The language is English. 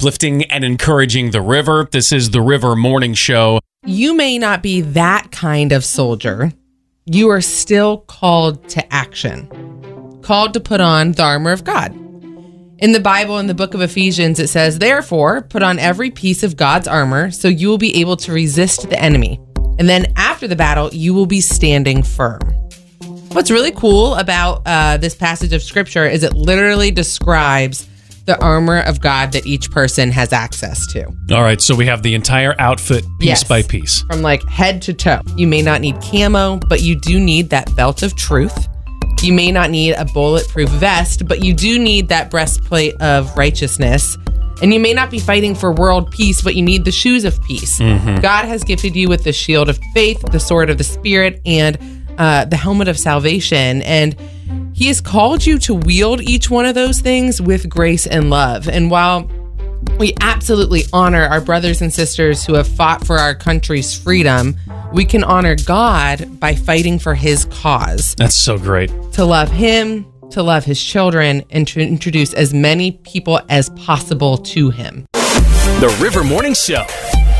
uplifting and encouraging the river. This is the River Morning Show. You may not be that kind of soldier. You are still called to action, called to put on the armor of God. In the Bible, in the book of Ephesians, it says, "Therefore, put on every piece of God's armor so you will be able to resist the enemy. And then after the battle, you will be standing firm." What's really cool about this passage of scripture is it literally describes the armor of God that each person has access to. All right, so we have the entire outfit piece by piece. From like head to toe. You may not need camo, but you do need that belt of truth. You may not need a bulletproof vest, but you do need that breastplate of righteousness. And you may not be fighting for world peace, but you need the shoes of peace. God has gifted you with the shield of faith, the sword of the Spirit, and the helmet of salvation. And He has called you to wield each one of those things with grace and love. And while we absolutely honor our brothers and sisters who have fought for our country's freedom, we can honor God by fighting for His cause. That's so great. To love Him, to love His children, and to introduce as many people as possible to Him. The River Morning Show.